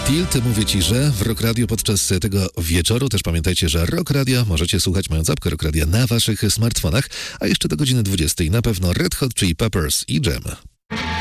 Tilt. Mówię Ci, że w Rock Radio podczas tego wieczoru też pamiętajcie, że Rock Radio możecie słuchać mając apkę Rock Radio na Waszych smartfonach, a jeszcze do godziny 20 na pewno Red Hot Chili Peppers i Jam.